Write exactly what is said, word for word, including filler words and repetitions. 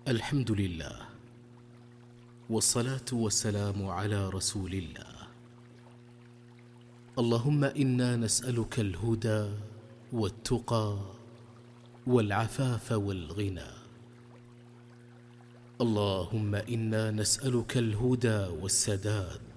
الحمد لله، والصلاة والسلام على رسول الله. اللهم إنا نسألك الهدى والتقى والعفاف والغنى. اللهم إنا نسألك الهدى والسداد